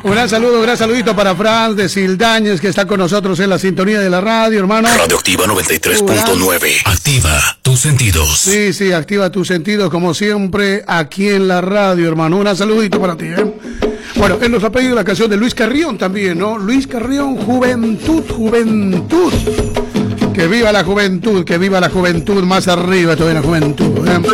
Un gran saludito para Franz de Sildañez, que está con nosotros en la sintonía de la radio, hermano. Radioactiva 93.9. Activa tus sentidos. Sí, activa tus sentidos, como siempre, aquí en la radio, hermano. Un gran saludito para ti, ¿eh? Bueno, él nos ha pedido la canción de Luis Carrión también, ¿no? Luis Carrión, Juventud. Que viva la juventud, más arriba todavía la juventud, ¿eh?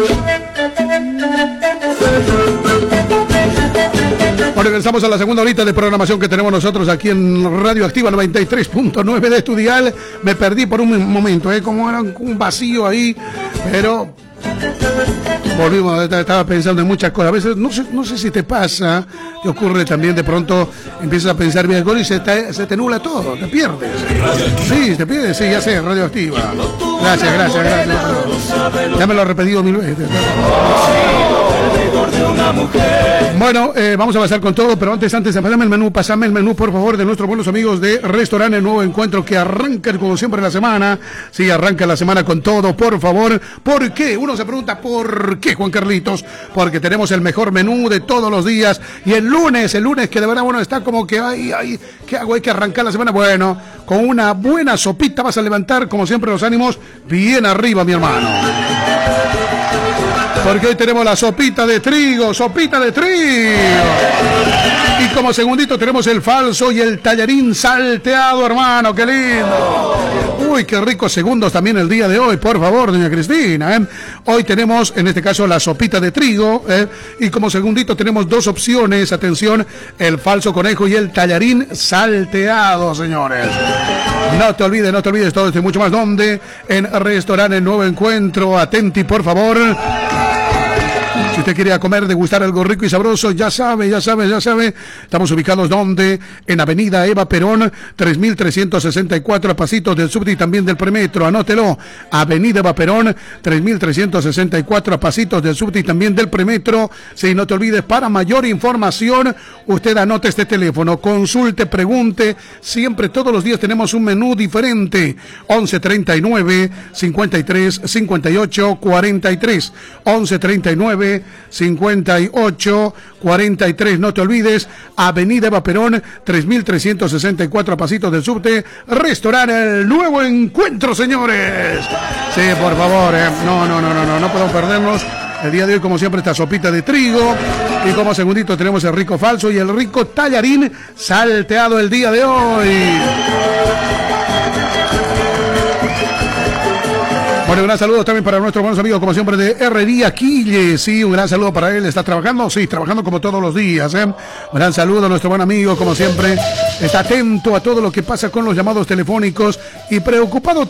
Bueno, regresamos a la segunda horita de programación que tenemos nosotros aquí en Radio Activa 93.9 de Estudial. Me perdí por un momento, como era un vacío ahí, pero volvimos, estaba pensando en muchas cosas. A veces, no sé si te pasa, te ocurre también, de pronto empiezas a pensar bien algo y se te nubla todo, te pierdes. Sí, te pierdes, sí, ya sé, Radio Activa. Gracias. Ya me lo he repetido 1000 veces. Bueno, vamos a pasar con todo, pero antes, pasame el menú, por favor, de nuestros buenos amigos de Restaurante El Nuevo Encuentro, que arrancan como siempre la semana. Sí, arranca la semana con todo, por favor. ¿Por qué? Uno se pregunta, ¿por qué, Juan Carlitos? Porque tenemos el mejor menú de todos los días. Y el lunes que de verdad, bueno, está como que, ¿qué hago? Hay que arrancar la semana. Bueno, con una buena sopita vas a levantar, como siempre, los ánimos bien arriba, mi hermano. Porque hoy tenemos la sopita de trigo. Y como segundito tenemos el falso y el tallarín salteado, hermano, qué lindo. Uy, qué ricos segundos también el día de hoy, por favor, doña Cristina, ¿eh? Hoy tenemos, en este caso, la sopita de trigo, y como segundito tenemos dos opciones, atención, el falso conejo y el tallarín salteado, señores. No te olvides todo esto y mucho más. ¿Dónde? En Restaurante El Nuevo Encuentro. Atenti, por favor. Si usted quiere comer, degustar algo rico y sabroso, ya sabe. Estamos ubicados ¿dónde? En Avenida Eva Perón, 3364, a pasitos del subte y también del premetro. Anótelo. Avenida Eva Perón, 3364, a pasitos del subte y también del premetro. Sí, no te olvides, para mayor información, usted anote este teléfono, consulte, pregunte. Siempre, todos los días tenemos un menú diferente. 1139 53 58 43. 1139 58 43. No te olvides, Avenida Eva Perón, 3364, a pasitos del subte. Restaurante El Nuevo Encuentro, señores. Sí, por favor, no podemos perdernos. El día de hoy, como siempre, esta sopita de trigo. Y como segundito tenemos el rico falso y el rico tallarín salteado el día de hoy. Bueno, un gran saludo también para nuestros buenos amigos, como siempre, de Herrería Quille. Sí, un gran saludo para él. ¿Está trabajando? Sí, trabajando como todos los días, ¿eh? Un gran saludo a nuestro buen amigo, como siempre. Está atento a todo lo que pasa con los llamados telefónicos y preocupado